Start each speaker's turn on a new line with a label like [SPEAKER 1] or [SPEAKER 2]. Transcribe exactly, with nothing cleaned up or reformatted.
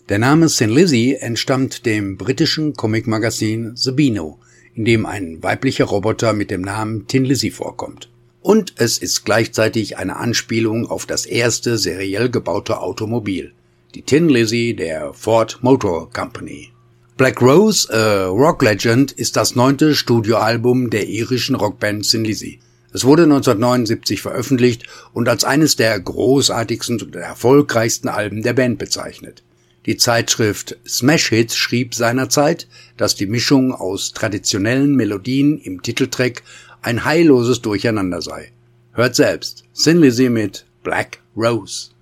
[SPEAKER 1] Der Name Thin Lizzy entstammt dem britischen Comicmagazin The Beano, in dem ein weiblicher Roboter mit dem Namen Thin Lizzy vorkommt. Und es ist gleichzeitig eine Anspielung auf das erste seriell gebaute Automobil, die Thin Lizzy der Ford Motor Company. Black Rose, a Rock Legend, ist das neunte Studioalbum der irischen Rockband Thin Lizzy. Es wurde neunzehnhundertneunundsiebzig veröffentlicht und als eines der großartigsten und erfolgreichsten Alben der Band bezeichnet. Die Zeitschrift Smash Hits schrieb seinerzeit, dass die Mischung aus traditionellen Melodien im Titeltrack ein heilloses Durcheinander sei. Hört selbst, Thin Lizzy mit Black Rose.